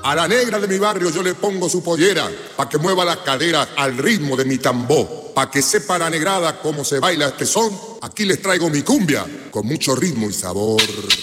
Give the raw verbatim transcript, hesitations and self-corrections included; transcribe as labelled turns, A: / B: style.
A: A la negra de mi barrio yo le pongo su pollera, pa' que mueva la cadera al ritmo de mi tambor. Pa' que sepa la negrada cómo se baila este son, aquí les traigo mi cumbia, con mucho ritmo y sabor.